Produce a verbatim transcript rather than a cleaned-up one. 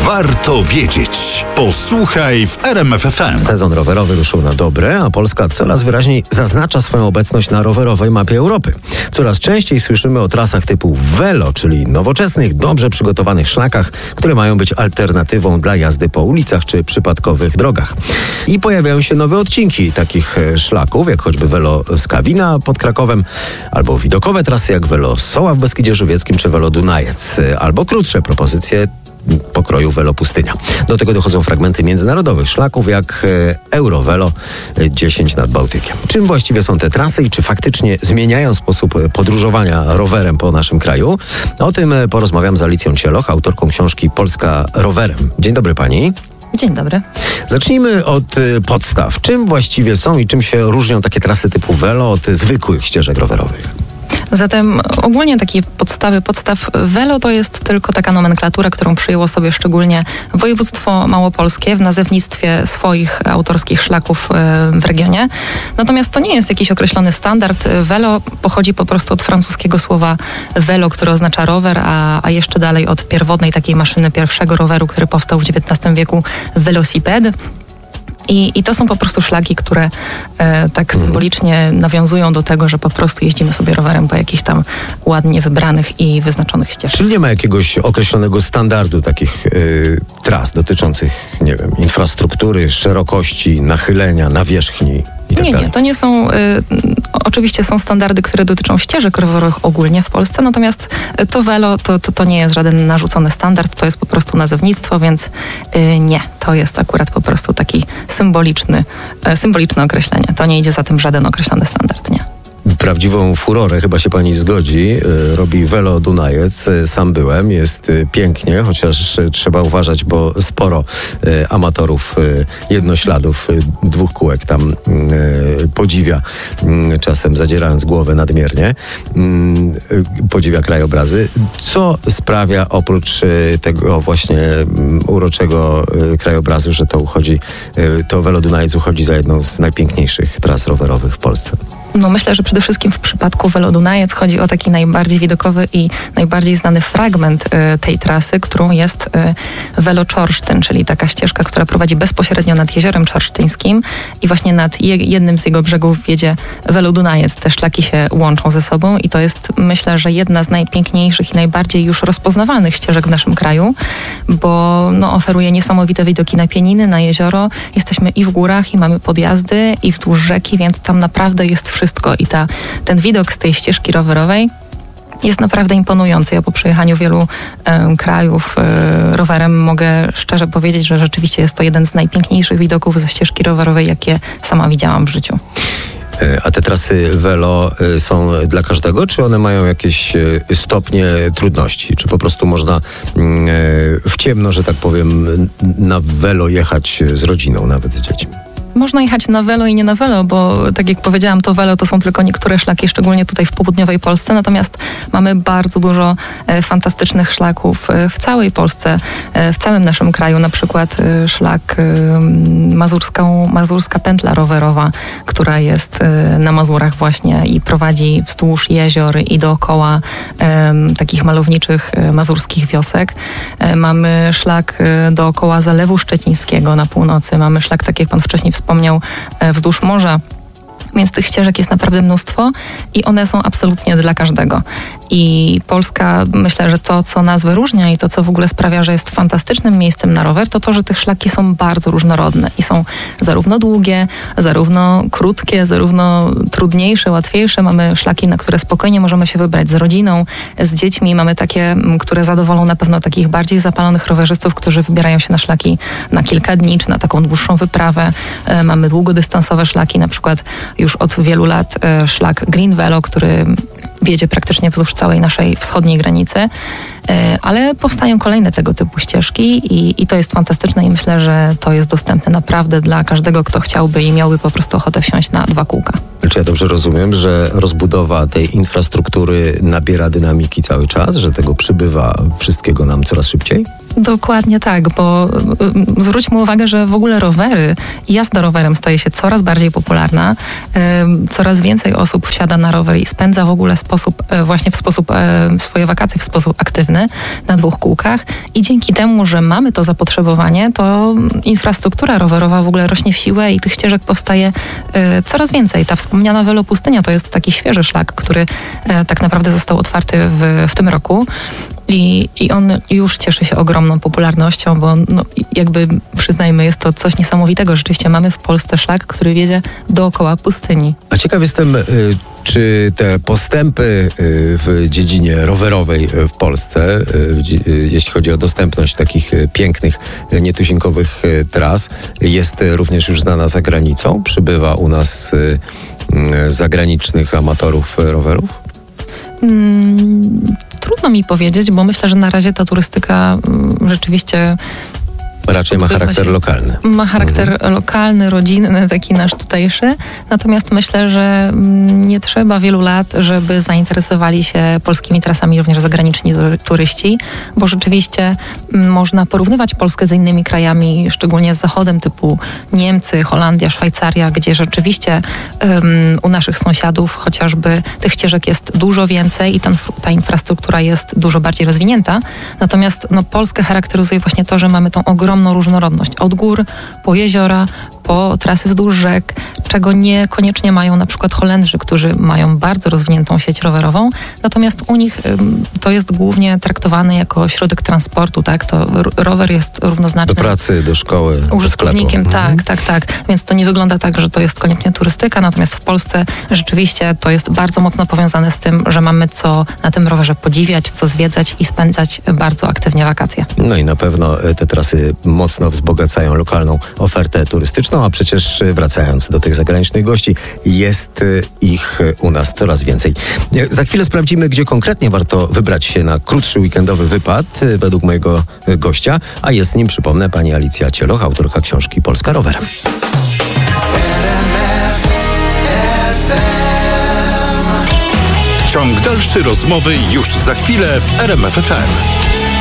Warto wiedzieć. Posłuchaj w R M F F M. Sezon rowerowy ruszył na dobre, a Polska coraz wyraźniej zaznacza swoją obecność na rowerowej mapie Europy. Coraz częściej słyszymy o trasach typu Velo, czyli nowoczesnych, dobrze przygotowanych szlakach, które mają być alternatywą dla jazdy po ulicach czy przypadkowych drogach. I pojawiają się nowe odcinki takich szlaków, jak choćby Velo Skawina pod Krakowem, albo widokowe trasy jak Velo Soła w Beskidzie Żywieckim czy Velo Dunajec, albo krótsze propozycje pokroju Velo Pustynia. Do tego dochodzą fragmenty międzynarodowych szlaków jak Eurovelo dziesięć nad Bałtykiem. Czym właściwie są te trasy i czy faktycznie zmieniają sposób podróżowania rowerem po naszym kraju? O tym porozmawiam z Alicją Cieloch, autorką książki Polska rowerem. Dzień dobry pani. Dzień dobry. Zacznijmy od y, podstaw. Czym właściwie są i czym się różnią takie trasy typu Velo od zwykłych ścieżek rowerowych? Zatem ogólnie takie podstawy, podstaw Velo to jest tylko taka nomenklatura, którą przyjęło sobie szczególnie województwo małopolskie w nazewnictwie swoich autorskich szlaków w regionie. Natomiast to nie jest jakiś określony standard. Velo pochodzi po prostu od francuskiego słowa velo, które oznacza rower, a, a jeszcze dalej od pierwotnej takiej maszyny pierwszego roweru, który powstał w dziewiętnastym wieku, velocipede. I, I to są po prostu szlaki, które e, tak symbolicznie nawiązują do tego, że po prostu jeździmy sobie rowerem po jakichś tam ładnie wybranych i wyznaczonych ścieżkach. Czyli nie ma jakiegoś określonego standardu takich y, tras dotyczących, nie wiem, infrastruktury, szerokości, nachylenia, nawierzchni? Tak nie, nie, to nie są, y, oczywiście są standardy, które dotyczą ścieżek rowerowych ogólnie w Polsce, natomiast to Velo to, to, to nie jest żaden narzucony standard, to jest po prostu nazewnictwo, więc y, nie, to jest akurat po prostu taki symboliczny, y, symboliczne określenie. To nie idzie za tym żaden określony standard, nie. Prawdziwą furorę, chyba się pani zgodzi, robi Velo Dunajec. Sam byłem, jest pięknie, chociaż trzeba uważać, bo sporo amatorów jednośladów, dwóch kółek tam podziwia, czasem zadzierając głowę nadmiernie, podziwia krajobrazy. Co sprawia oprócz tego właśnie uroczego krajobrazu, że to uchodzi, to Velo Dunajec uchodzi za jedną z najpiękniejszych tras rowerowych w Polsce? No myślę, że przede wszystkim w przypadku Velo Dunajec chodzi o taki najbardziej widokowy i najbardziej znany fragment y, tej trasy, którą jest y, Velo Czorsztyn, czyli taka ścieżka, która prowadzi bezpośrednio nad jeziorem czorsztyńskim i właśnie nad je, jednym z jego brzegów wiedzie Velo Dunajec. Te szlaki się łączą ze sobą i to jest, myślę, że jedna z najpiękniejszych i najbardziej już rozpoznawalnych ścieżek w naszym kraju, bo no, oferuje niesamowite widoki na pieniny, na jezioro. Jesteśmy i w górach, i mamy podjazdy, i wzdłuż rzeki, więc tam naprawdę jest wszystko i ta, ten widok z tej ścieżki rowerowej jest naprawdę imponujący. Ja po przejechaniu wielu e, krajów e, rowerem mogę szczerze powiedzieć, że rzeczywiście jest to jeden z najpiękniejszych widoków ze ścieżki rowerowej, jakie sama widziałam w życiu. A te trasy Velo są dla każdego, czy one mają jakieś stopnie trudności? Czy po prostu można w ciemno, że tak powiem, na Velo jechać z rodziną, nawet z dziećmi? Można jechać na Velo i nie na Velo, bo tak jak powiedziałam, to Velo to są tylko niektóre szlaki, szczególnie tutaj w południowej Polsce, natomiast mamy bardzo dużo e, fantastycznych szlaków e, w całej Polsce, e, w całym naszym kraju, na przykład e, szlak e, mazurską, mazurska pętla rowerowa, która jest e, na Mazurach właśnie i prowadzi wzdłuż jezior i dookoła e, takich malowniczych e, mazurskich wiosek. E, mamy szlak e, dookoła Zalewu Szczecińskiego na północy, mamy szlak, tak jak pan wcześniej wspomniał, wspomniał, wzdłuż morza. Więc tych ścieżek jest naprawdę mnóstwo i one są absolutnie dla każdego. I Polska, myślę, że to, co nas wyróżnia i to, co w ogóle sprawia, że jest fantastycznym miejscem na rower, to to, że te szlaki są bardzo różnorodne i są zarówno długie, zarówno krótkie, zarówno trudniejsze, łatwiejsze. Mamy szlaki, na które spokojnie możemy się wybrać z rodziną, z dziećmi. Mamy takie, które zadowolą na pewno takich bardziej zapalonych rowerzystów, którzy wybierają się na szlaki na kilka dni, czy na taką dłuższą wyprawę. Mamy długodystansowe szlaki, na przykład już od wielu lat szlak Green Velo, który wiedzie praktycznie wzdłuż całej naszej wschodniej granicy, ale powstają kolejne tego typu ścieżki i, i to jest fantastyczne i myślę, że to jest dostępne naprawdę dla każdego, kto chciałby i miałby po prostu ochotę wsiąść na dwa kółka. Czy ja dobrze rozumiem, że rozbudowa tej infrastruktury nabiera dynamiki cały czas, że tego przybywa wszystkiego nam coraz szybciej? Dokładnie tak, bo y, zwróćmy uwagę, że w ogóle rowery i jazda rowerem staje się coraz bardziej popularna. Y, coraz więcej osób wsiada na rower i spędza w ogóle sposób, y, właśnie w sposób, y, swoje wakacje w sposób aktywny na dwóch kółkach i dzięki temu, że mamy to zapotrzebowanie, to infrastruktura rowerowa w ogóle rośnie w siłę i tych ścieżek powstaje y, coraz więcej. Ta wspomniana Velopustynia to jest taki świeży szlak, który y, tak naprawdę został otwarty w, w tym roku. I, I on już cieszy się ogromną popularnością, bo no, jakby przyznajmy, jest to coś niesamowitego. Rzeczywiście mamy w Polsce szlak, który wiedzie dookoła pustyni. A ciekaw jestem, y, czy te postępy y, w dziedzinie rowerowej w Polsce, y, y, jeśli chodzi o dostępność takich y, pięknych, y, nietuzinkowych y, tras, jest y, również już znana za granicą? Przybywa u nas y, y, zagranicznych amatorów y, rowerów? Hmm, trudno mi powiedzieć, bo myślę, że na razie ta turystyka y, rzeczywiście Raczej ma charakter lokalny. Ma charakter mhm. lokalny, rodzinny, taki nasz tutejszy. Natomiast myślę, że nie trzeba wielu lat, żeby zainteresowali się polskimi trasami również zagraniczni turyści, bo rzeczywiście można porównywać Polskę z innymi krajami, szczególnie z Zachodem, typu Niemcy, Holandia, Szwajcaria, gdzie rzeczywiście um, u naszych sąsiadów chociażby tych ścieżek jest dużo więcej i ta, ta infrastruktura jest dużo bardziej rozwinięta. Natomiast no, Polskę charakteryzuje właśnie to, że mamy tą ogromną różnorodność. Od gór, po jeziora, po trasy wzdłuż rzek, czego niekoniecznie mają na przykład Holendrzy, którzy mają bardzo rozwiniętą sieć rowerową. Natomiast u nich ym, to jest głównie traktowane jako środek transportu, tak? To rower jest równoznaczny do pracy, do szkoły, użytkownikiem. do sklepu. Tak, tak, tak. Więc to nie wygląda tak, że to jest koniecznie turystyka, natomiast w Polsce rzeczywiście to jest bardzo mocno powiązane z tym, że mamy co na tym rowerze podziwiać, co zwiedzać i spędzać bardzo aktywnie wakacje. No i na pewno te trasy mocno wzbogacają lokalną ofertę turystyczną, a przecież wracając do tych zagranicznych gości, jest ich u nas coraz więcej. Za chwilę sprawdzimy, gdzie konkretnie warto wybrać się na krótszy weekendowy wypad według mojego gościa, a jest nim, przypomnę, pani Alicja Cieloch, autorka książki Polska rowerem. Ciąg dalszy rozmowy już za chwilę w R M F F M.